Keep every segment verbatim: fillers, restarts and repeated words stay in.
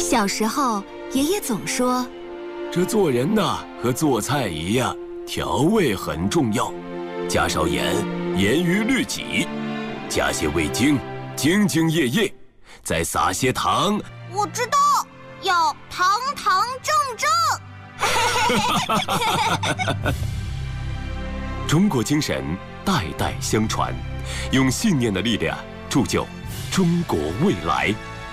小时候，爷爷总说， 这做人呐，和做菜一样，调味很重要。加少盐，严于律己；加些味精，兢兢业业；再撒些糖。 我知道，要堂堂正正。 中国精神代代相传，用信念的力量铸就中国未来。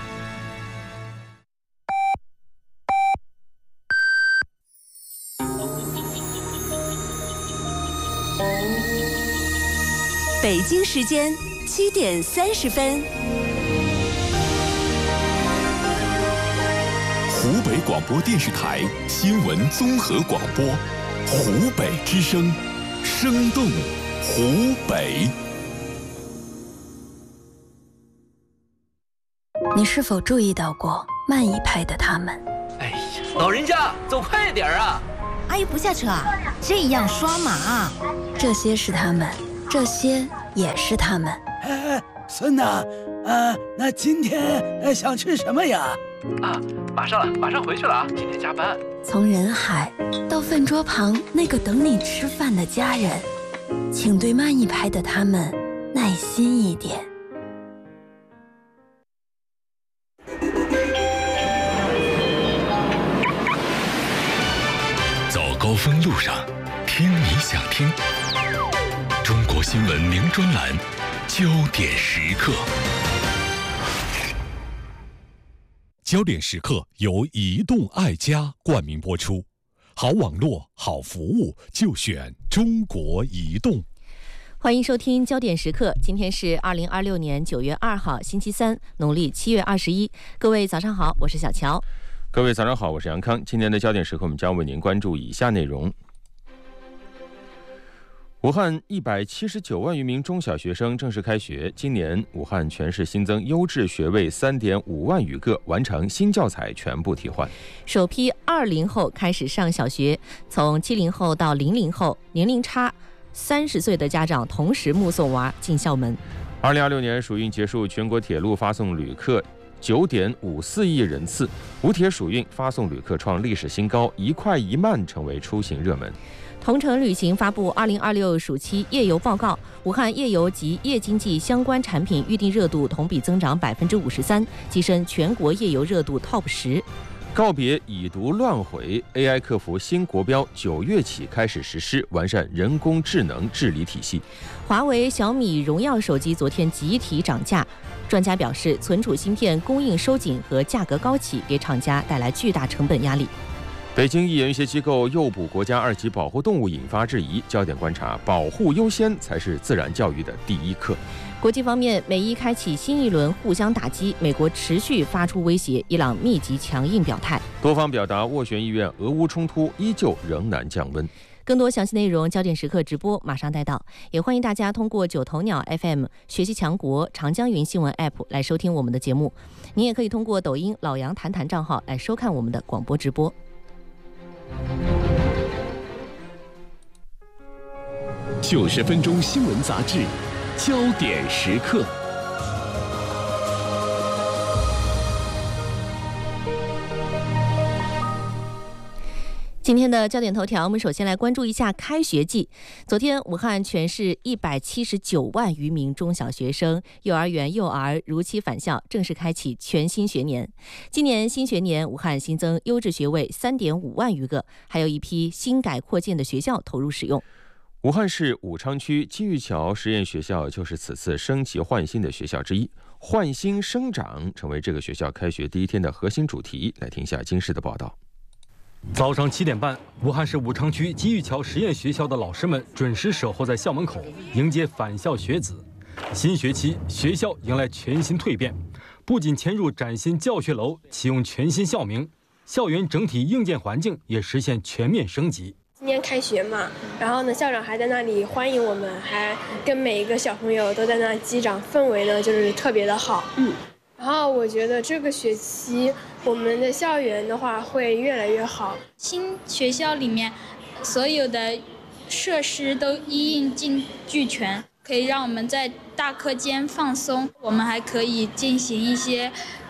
北京时间七点三十分。 湖北广播电视台新闻综合广播，湖北之声，生动湖北。 你是否注意到过慢一拍的他们？ 哎呀，老人家走快点啊！ 阿姨不下车啊？这样刷马啊？ 这些是他们，这些也是他们。 哎，孙呐，啊，那今天想吃什么呀？ 啊，马上了，马上回去了啊！今天加班。 从人海到饭桌旁那个等你吃饭的家人，请对慢一拍的他们耐心一点。 走高峰路上，听你想听。中国新闻名专栏，焦点时刻。焦点时刻由移动爱家冠名播出，好网络、好服务就选中国移动。 欢迎收听焦点时刻，今天是二零二六年九月二号，星期三，农历七月二十一。各位早上好，我是小乔。 各位早上好，我是杨康。今天的焦点时刻，我们将为您关注以下内容。武汉一百七十九万余名中小学生正式开学。今年武汉全市新增优质学位三点五万余个，完成新教材全部替换。 首批二零后开始上小学，从七零后到零零后，年龄差三十岁的家长同时目送娃进校门。 二零二六年暑运结束，全国铁路发送旅客九点五四亿人次，武铁暑运发送旅客创历史新高，一快一慢成为出行热门。 同程旅行发布二零二六暑期夜游报告，武汉夜游及夜经济相关产品预订热度同比增长百分之五十三，跻身全国夜游热度 top 十。 告别已读乱回 ，A I 客服新国标九月起开始实施，完善人工智能治理体系。 华为、小米、荣耀手机昨天集体涨价，专家表示，存储芯片供应收紧和价格高企，给厂家带来巨大成本压力。 北京一研学机构诱捕国家二级保护动物引发质疑，焦点观察：保护优先才是自然教育的第一课。 国际方面，美伊开启新一轮互相打击，美国持续发出威胁，伊朗密集强硬表态， 多方表达斡旋意愿，俄乌冲突依旧仍难降温。 更多详细内容，焦点时刻直播马上带到，也欢迎大家通过九头鸟 F M、学习强国、长江云新闻 App 来收听我们的节目。您也可以通过抖音老杨谈谈账号来收看我们的广播直播。 九十分钟新闻杂志，焦点时刻。 今天的焦点头条，我们首先来关注一下开学季。昨天，武汉全市一百七十九万余名中小学生、幼儿园幼儿如期返校，正式开启全新学年。今年新学年，武汉新增优质学位三点五万余个，还有一批新改扩建的学校投入使用。 武汉市武昌区机遇桥实验学校就是此次升级换新的学校之一，焕新生长成为这个学校开学第一天的核心主题。来听一下今世的报道。 早上七点半，武汉市武昌区机遇桥实验学校的老师们准时守候在校门口，迎接返校学子。新学期，学校迎来全新蜕变，不仅迁入崭新教学楼，启用全新校名，校园整体硬件环境也实现全面升级。 今天开学嘛，然后呢，校长还在那里欢迎我们，还跟每一个小朋友都在那击掌，氛围呢就是特别的好。嗯。然后我觉得这个学期我们的校园的话会越来越好。 新学校里面所有的设施都一应尽俱全，可以让我们在大课间放松。我们还可以进行一些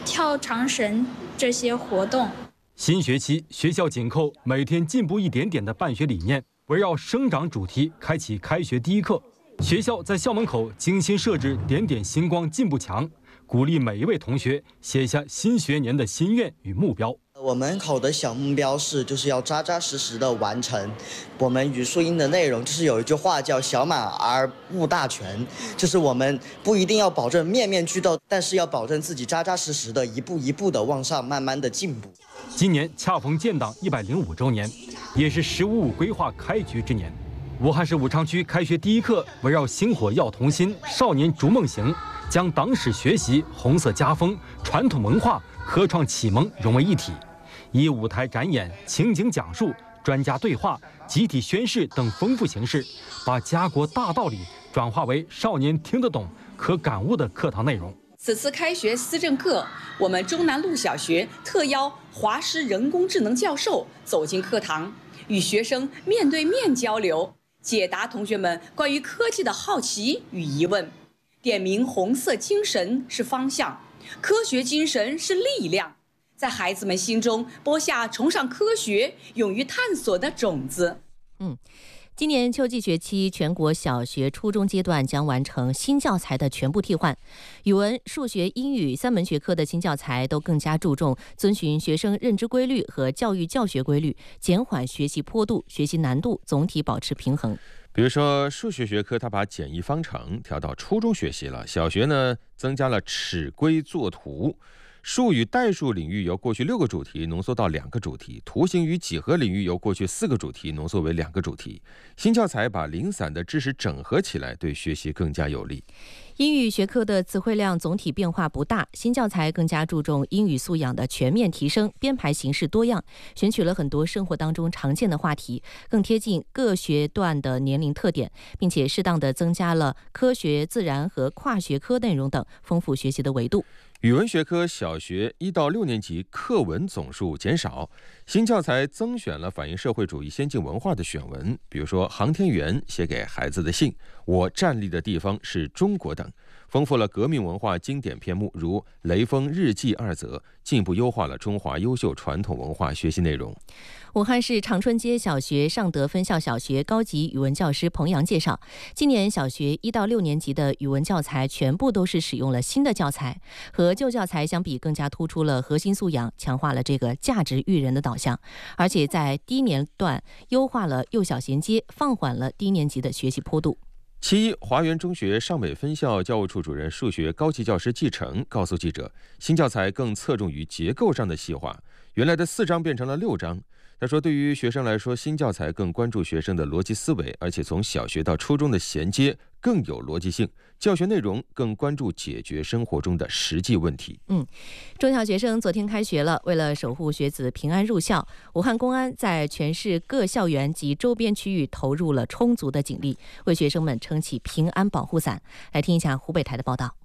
跳长绳这些活动。 新学期学校紧扣每天进步一点点的办学理念，围绕生长主题开启开学第一课。学校在校门口精心设置点点星光进步墙，鼓励每一位同学写下新学年的心愿与目标。 我们门口的小目标是，就是要扎扎实实的完成。我们语数英的内容就是有一句话叫"小马儿悟大全"，就是我们不一定要保证面面俱到，但是要保证自己扎扎实实的一步一步的往上慢慢的进步。 今年恰逢建党一百零五周年，也是"十五五"规划开局之年。武汉市武昌区开学第一课围绕星火耀童心，少年逐梦行，将党史学习、红色家风、传统文化、科创启蒙融为一体，以舞台展演、情景讲述、专家对话、集体宣誓等丰富形式，把家国大道理转化为少年听得懂、可感悟的课堂内容。 此次开学思政课，我们中南路小学特邀华师人工智能教授走进课堂，与学生面对面交流，解答同学们关于科技的好奇与疑问，点明红色精神是方向，科学精神是力量，在孩子们心中播下崇尚科学、勇于探索的种子。 嗯。今年秋季学期，全国小学、初中阶段将完成新教材的全部替换。语文、数学、英语三门学科的新教材都更加注重遵循学生认知规律和教育教学规律，减缓学习坡度、学习难度，总体保持平衡。 比如说数学学科，它把简易方程调到初中学习了；小学呢，增加了尺规作图。数与代数领域由过去六个主题浓缩到两个主题，图形与几何领域由过去四个主题浓缩为两个主题。新教材把零散的知识整合起来，对学习更加有利。 英语学科的词汇量总体变化不大，新教材更加注重英语素养的全面提升，编排形式多样，选取了很多生活当中常见的话题，更贴近各学段的年龄特点，并且适当的增加了科学、自然和跨学科内容等，丰富学习的维度。 语文学科小学一到六年级课文总数减少，新教材增选了反映社会主义先进文化的选文，比如说航天员写给孩子的信、我站立的地方是中国等，丰富了革命文化经典篇目，如《雷锋日记》二则，进一步优化了中华优秀传统文化学习内容。 武汉市长春街小学尚德分校小学高级语文教师彭阳介绍，今年小学一到六年级的语文教材全部都是使用了新的教材，和旧教材相比，更加突出了核心素养，强化了这个价值育人的导向，而且在低年段优化了幼小衔接，放缓了低年级的学习坡度。 其一，华园中学上北分校教务处主任数学高级教师季成告诉记者，新教材更侧重于结构上的细化，原来的四章变成了六章。他说，对于学生来说，新教材更关注学生的逻辑思维，而且从小学到初中的衔接更有逻辑性，教学内容更关注解决生活中的实际问题。 嗯，中小学生昨天开学了，为了守护学子平安入校，武汉公安在全市各校园及周边区域投入了充足的警力，为学生们撑起平安保护伞。来听一下湖北台的报道。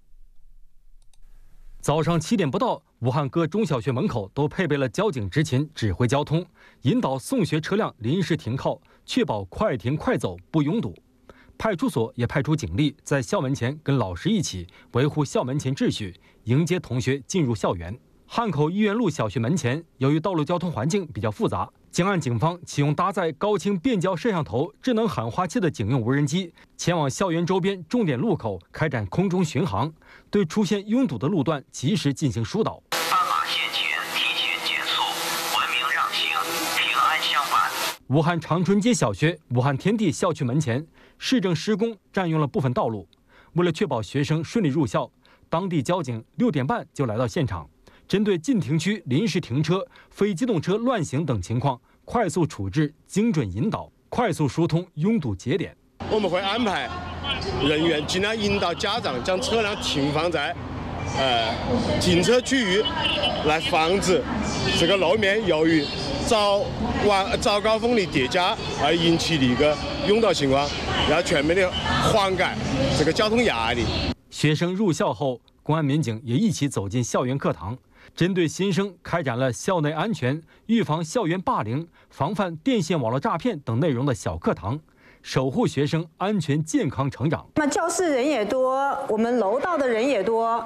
早上七点不到，武汉各中小学门口都配备了交警执勤，指挥交通，引导送学车辆临时停靠，确保快停快走，不拥堵。派出所也派出警力在校门前跟老师一起维护校门前秩序，迎接同学进入校园。汉口医院路小学门前，由于道路交通环境比较复杂，江岸警方启用搭载高清变焦摄像头、智能喊话器的警用无人机，前往校园周边重点路口开展空中巡航，对出现拥堵的路段及时进行疏导。 斑马线前提前减速，文明让行，平安相伴。 武汉长春街小学武汉天地校区门前，市政施工占用了部分道路，为了确保学生顺利入校，当地交警六点半就来到现场，针对禁停区临时停车、非机动车乱行等情况，快速处置、精准引导，快速疏通拥堵节点。 我们会安排人员尽量引导家长将车辆停放在呃停车区域，来防止这个路面由于早晚早高峰的叠加而引起的一个拥堵情况，要全面的缓解这个交通压力。 学生入校后，公安民警也一起走进校园课堂，针对新生开展了校内安全、预防校园霸凌、防范电线网络诈骗等内容的小课堂，守护学生安全健康成长。 那么教室人也多，我们楼道的人也多，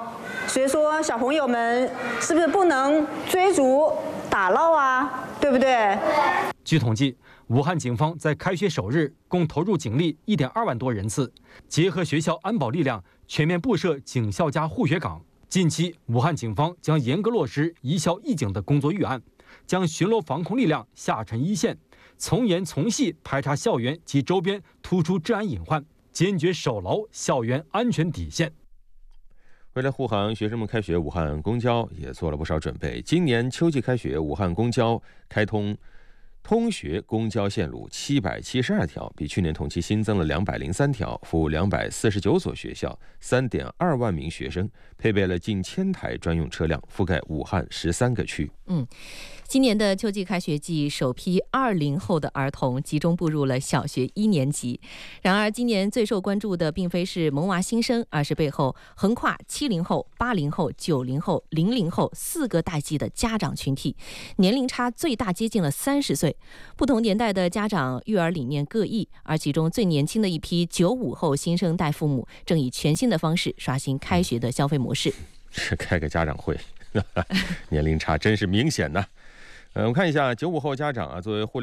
所以说小朋友们是不是不能追逐打闹啊？对不对？ 据统计，武汉警方在开学首日共投入警力一点二万多人次，结合学校安保力量，全面布设警校加护学岗。近期，武汉警方将严格落实一校一警的工作预案，将巡逻防控力量下沉一线，从严从细排查校园及周边突出治安隐患，坚决守牢校园安全底线。 为了护航学生们开学，武汉公交也做了不少准备。今年秋季开学，武汉公交开通通学公交线路七百七十二条，比去年同期新增了两百零三条，服务两百四十九所学校，三点二万名学生，配备了近千台专用车辆，覆盖武汉十三个区。 嗯。今年的秋季开学季，首批二零后的儿童集中步入了小学一年级。然而，今年最受关注的并非是萌娃新生，而是背后横跨七零后、八零后、九零后、零零后四个代际的家长群体，年龄差最大接近了三十岁。不同年代的家长育儿理念各异，而其中最年轻的一批九五后新生代父母，正以全新的方式刷新开学的消费模式。 是开个家长会，年龄差真是明显呐。呃，我们看一下九五后家长啊，作为互联